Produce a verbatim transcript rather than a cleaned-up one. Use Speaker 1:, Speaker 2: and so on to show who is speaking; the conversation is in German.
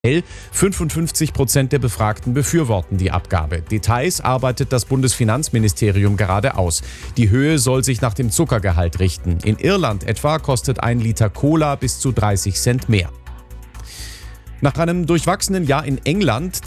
Speaker 1: fünfundfünfzig Prozent der Befragten befürworten die Abgabe. Details arbeitet das Bundesfinanzministerium gerade aus. Die Höhe soll sich nach dem Zuckergehalt richten. In Irland etwa kostet ein Liter Cola bis zu dreißig Cent mehr. Nach einem durchwachsenen Jahr in England